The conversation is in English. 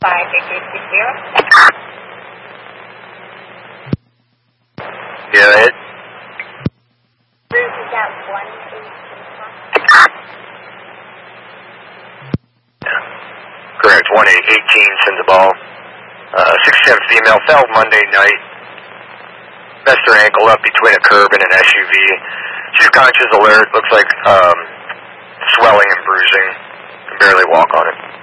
Go ahead. Is that 118? Yeah. Correct, 1818 Sandoval. 6'10" female, fell Monday night. Messed her ankle up between a curb and an SUV. She's conscious, alert, looks like swelling and bruising. Can barely walk on it.